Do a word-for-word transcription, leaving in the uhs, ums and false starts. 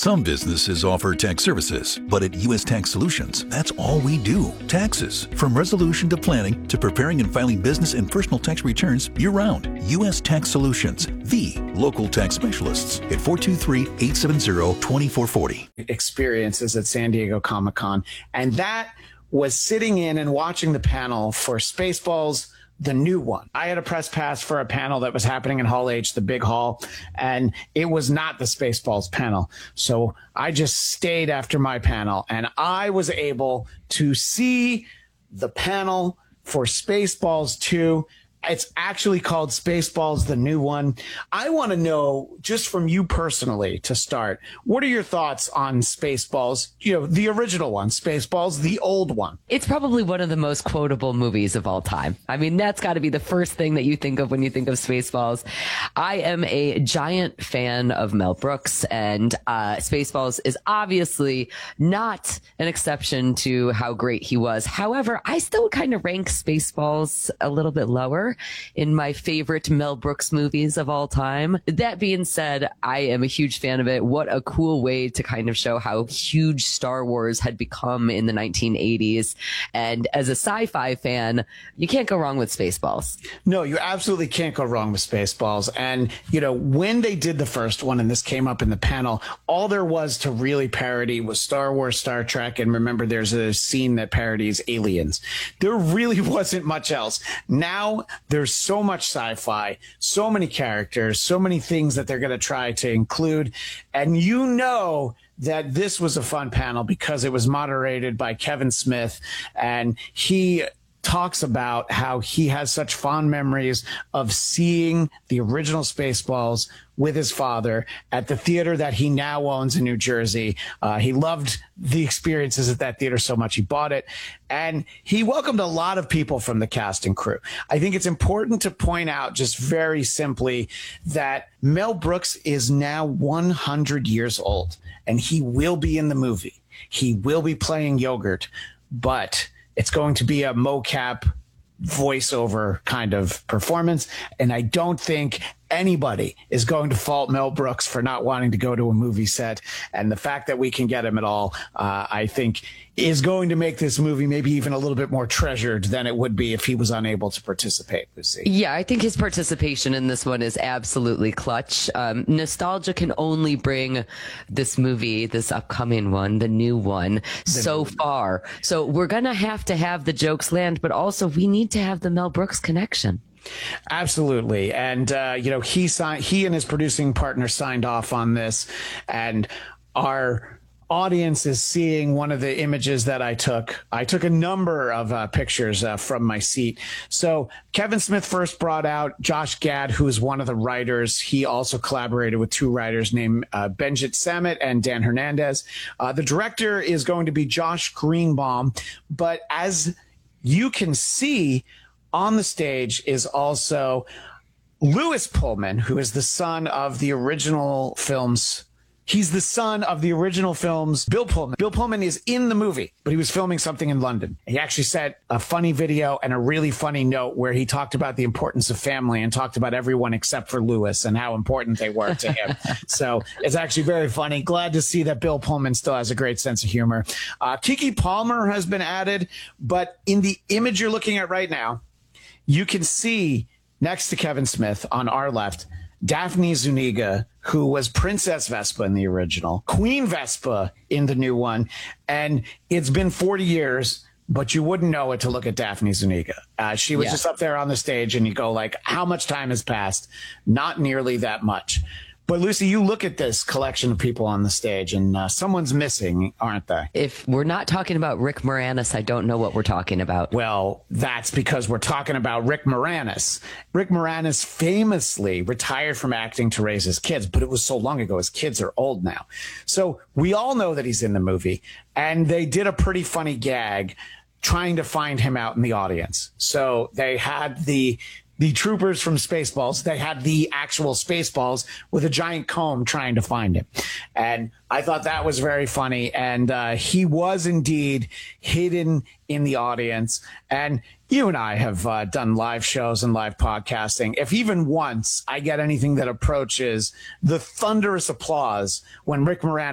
Some businesses offer tax services, but at U S Tax Solutions, that's all we do. Taxes. From resolution to planning to preparing and filing business and personal tax returns year-round. U S Tax Solutions, the local tax specialists at four two three, eight seven zero, two four four zero. Experiences at San Diego Comic-Con, and that was sitting in and watching the panel for Spaceballs, the new one. I had a press pass for a panel that was happening in Hall H, the big hall, and it was not the Spaceballs panel. So I just stayed after my panel, and I was able to see the panel for Spaceballs two. It's actually called Spaceballs, the new one. I want to know, just from you personally to start, what are your thoughts on Spaceballs? You know, the original one, Spaceballs, the old one. It's probably one of the most quotable movies of all time. I mean, that's got to be the first thing that you think of when you think of Spaceballs. I am a giant fan of Mel Brooks, and uh, Spaceballs is obviously not an exception to how great he was. However, I still kind of rank Spaceballs a little bit lower in my favorite Mel Brooks movies of all time. That being said, I am a huge fan of it. What a cool way to kind of show how huge Star Wars had become in the nineteen eighties. And as a sci-fi fan, you can't go wrong with Spaceballs. No, you absolutely can't go wrong with Spaceballs. And, you know, when they did the first one, and this came up in the panel, all there was to really parody was Star Wars, Star Trek. And remember, there's a scene that parodies Aliens. There really wasn't much else. Now, there's so much sci-fi, so many characters, so many things that they're going to try to include. And you know that this was a fun panel because it was moderated by Kevin Smith, and he talks about how he has such fond memories of seeing the original Spaceballs with his father at the theater that he now owns in New Jersey. Uh, he loved the experiences at that theater so much he bought it, and he welcomed a lot of people from the cast and crew. I think it's important to point out just very simply that Mel Brooks is now one hundred years old, and he will be in the movie. He will be playing Yogurt, but it's going to be a mocap voiceover kind of performance. And I don't think anybody is going to fault Mel Brooks for not wanting to go to a movie set. And the fact that we can get him at all, uh, I think is going to make this movie maybe even a little bit more treasured than it would be if he was unable to participate, Lucy. Yeah, I think his participation in this one is absolutely clutch. Um, nostalgia can only bring this movie, this upcoming one, the new one, the so new far. So we're going to have to have the jokes land, but also we need to have the Mel Brooks connection. Absolutely. And, uh, you know, he signed, he and his producing partner signed off on this, and our audience is seeing one of the images that I took. I took a number of uh, pictures uh, from my seat. So Kevin Smith first brought out Josh Gad, who is one of the writers. He also collaborated with two writers named uh, Benjit Samet and Dan Hernandez. Uh, the director is going to be Josh Greenbaum. But as you can see, on the stage is also Lewis Pullman, who is the son of the original film's He's the son of the original film's Bill Pullman. Bill Pullman is in the movie, but he was filming something in London. He actually sent a funny video and a really funny note where he talked about the importance of family and talked about everyone except for Lewis and how important they were to him. So it's actually very funny. Glad to see that Bill Pullman still has a great sense of humor. Uh, Keke Palmer has been added, but in the image you're looking at right now, you can see next to Kevin Smith on our left, Daphne Zuniga, who was Princess Vespa in the original, Queen Vespa in the new one. And it's been forty years, but you wouldn't know it to look at Daphne Zuniga. Uh, she was yeah. just up there on the stage, and you go like, how much time has passed? Not nearly that much. But Lucy, you look at this collection of people on the stage, and uh, someone's missing, aren't they? If we're not talking about Rick Moranis, I don't know what we're talking about. Well, that's because we're talking about Rick Moranis. Rick Moranis famously retired from acting to raise his kids, but it was so long ago. His kids are old now. So we all know that he's in the movie, and they did a pretty funny gag trying to find him out in the audience. So they had the the troopers from Spaceballs. They had the actual Spaceballs with a giant comb trying to find him. And I thought that was very funny. And uh, he was indeed hidden in the audience. And you and I have uh, done live shows and live podcasting. If even once I get anything that approaches the thunderous applause when Rick Moranis